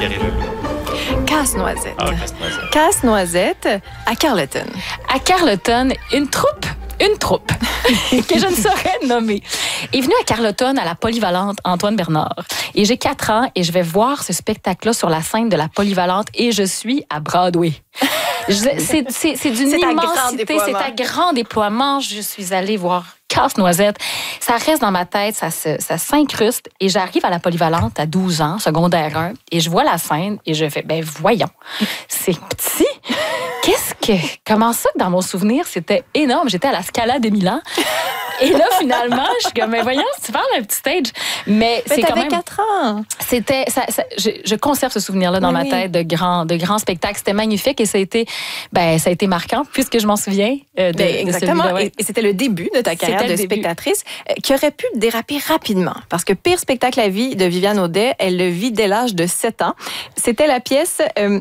Pierre-Élude? Casse-noisette. Ah, casse-noisette. Casse-noisette à Carleton. À Carleton, une troupe que je ne saurais nommer, est venue à Carleton à la Polyvalente Antoine Bernard. Et j'ai 4 ans et je vais voir ce spectacle-là sur la scène de la Polyvalente et je suis à Broadway. C'est d'une immensité, c'est à grand déploiement. Je suis allée voir Casse-noisette. Ça reste dans ma tête, ça s'incruste et j'arrive à la Polyvalente à 12 ans, secondaire 1, et je vois la scène et je fais, voyons, c'est petit. Comment ça que dans mon souvenir, c'était énorme. J'étais à la Scala des Milan. Et là, finalement, je suis comme, voyons, si tu parles d'un petit stage. Mais c'est quand même... 4 ans. C'était, je conserve ce souvenir-là dans ma tête de grands spectacles. C'était magnifique et ça a été marquant puisque je m'en souviens exactement. De celui-là. Ouais. Et c'était le début de ta carrière de spectatrice qui aurait pu déraper rapidement. Parce que Pire spectacle à vie de Viviane Audet, elle le vit dès l'âge de 7 ans. C'était la pièce